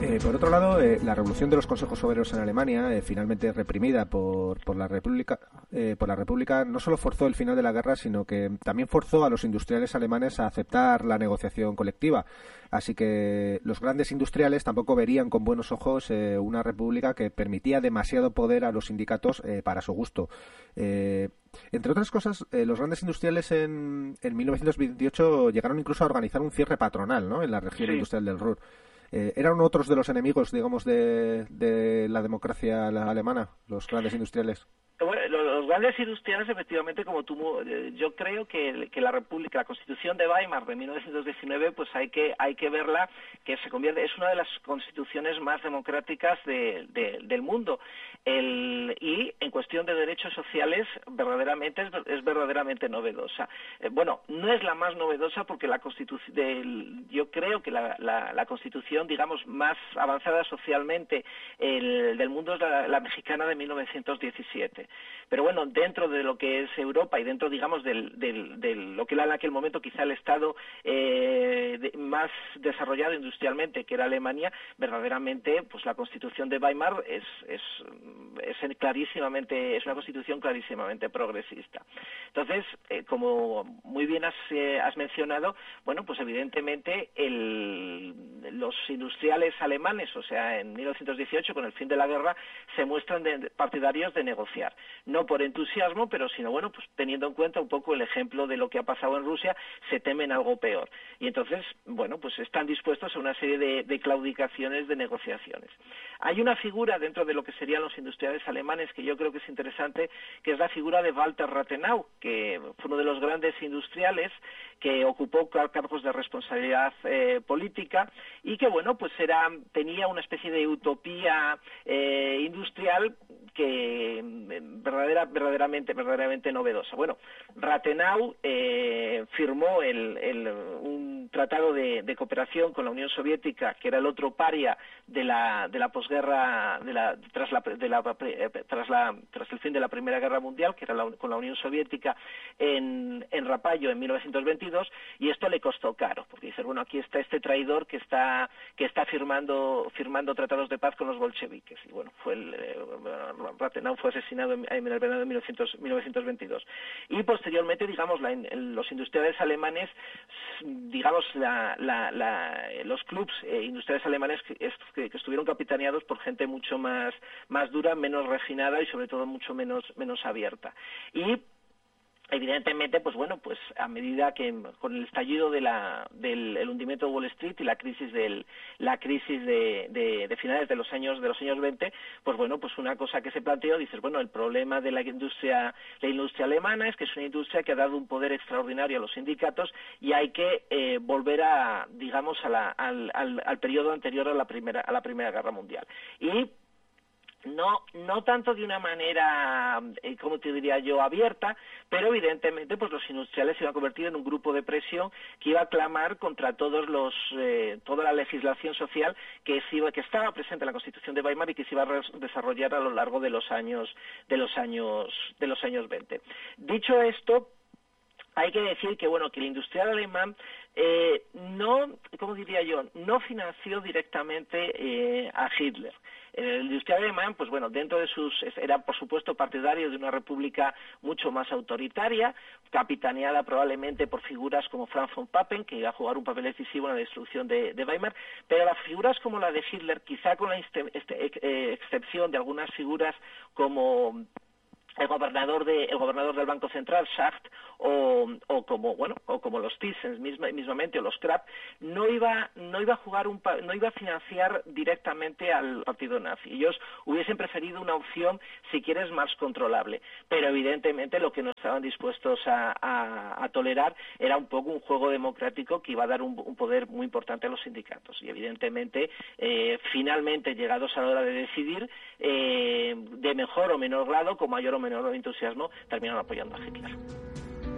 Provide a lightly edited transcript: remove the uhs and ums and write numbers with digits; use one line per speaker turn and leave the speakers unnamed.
Por otro lado, la revolución de los consejos obreros en Alemania, finalmente reprimida por la República, no solo forzó el final de la guerra, sino que también forzó a los industriales alemanes a aceptar la negociación colectiva. Así que los grandes industriales tampoco verían con buenos ojos una república que permitía demasiado poder a los sindicatos para su gusto. Entre otras cosas, los grandes industriales en 1928 llegaron incluso a organizar un cierre patronal, ¿no?, en la región industrial del Ruhr. ¿Eran otros de los enemigos, digamos, de la democracia alemana, los grandes industriales?
Bueno, los grandes industriales, efectivamente, como tú, yo creo que la República, la Constitución de Weimar de 1919, pues hay que verla, que se convierte, es una de las constituciones más democráticas del mundo. Y en cuestión de derechos sociales, verdaderamente es verdaderamente novedosa. Bueno, no es la más novedosa porque yo creo que la Constitución, digamos, más avanzada socialmente del mundo es la mexicana de 1917. Pero bueno, dentro de lo que es Europa y dentro, digamos, de lo que era en aquel momento quizá el Estado más desarrollado industrialmente, que era Alemania, verdaderamente, pues la Constitución de Weimar es una Constitución clarísimamente progresista. Entonces, como muy bien has mencionado, bueno, pues evidentemente los industriales alemanes, o sea, en 1918, con el fin de la guerra, se muestran partidarios de negociar. No por entusiasmo, pero sino, bueno, pues teniendo en cuenta un poco el ejemplo de lo que ha pasado en Rusia, se temen algo peor. Y entonces, bueno, pues están dispuestos a una serie de claudicaciones, de negociaciones. Hay una figura dentro de lo que serían los industriales alemanes que yo creo que es interesante, que es la figura de Walter Rathenau, que fue uno de los grandes industriales que ocupó cargos de responsabilidad política y que, bueno, pues tenía una especie de utopía industrial que verdaderamente novedosa. Bueno, Rathenau firmó un tratado de cooperación con la Unión Soviética, que era el otro paria de la posguerra, tras el fin de la Primera Guerra Mundial, que era con la Unión Soviética en Rapallo en 1922, y esto le costó caro, porque dice, bueno, aquí está este traidor que está firmando tratados de paz con los bolcheviques. Y bueno, Rathenau fue asesinado en el verano de 1922. Y posteriormente, digamos, los industriales alemanes, digamos, los clubs industriales alemanes que estuvieron capitaneados por gente mucho más dura, menos refinada y sobre todo mucho menos abierta. Y evidentemente, pues bueno, pues a medida que con el estallido del hundimiento de Wall Street y la crisis de finales de los años 20, pues bueno, pues una cosa que se planteó, dices, bueno, el problema de la industria alemana es que es una industria que ha dado un poder extraordinario a los sindicatos y hay que volver digamos, al periodo anterior a la Primera Guerra Mundial. Y no tanto de una manera, como te diría yo, abierta, pero evidentemente pues los industriales se iban a convertir en un grupo de presión que iba a clamar contra toda la legislación social que estaba presente en la Constitución de Weimar y que se iba a desarrollar a lo largo de los años 20. Dicho esto, hay que decir que bueno, que el industrial alemán no financió directamente a Hitler. El industrial alemán, pues bueno, era por supuesto partidario de una república mucho más autoritaria, capitaneada probablemente por figuras como Franz von Papen, que iba a jugar un papel decisivo en la destrucción de Weimar, pero las figuras como la de Hitler, quizá con la excepción de algunas figuras como el gobernador del Banco Central, Schacht, o como los Thyssen mismamente, o los Krapp, no iba a financiar directamente al partido nazi. Ellos hubiesen preferido una opción, si quieres, más controlable. Pero evidentemente lo que no estaban dispuestos a tolerar era un poco un juego democrático que iba a dar un poder muy importante a los sindicatos. Y evidentemente, finalmente, llegados a la hora de decidir, de mejor o menor grado, con mayor o menor entusiasmo, terminaron apoyando a Hitler.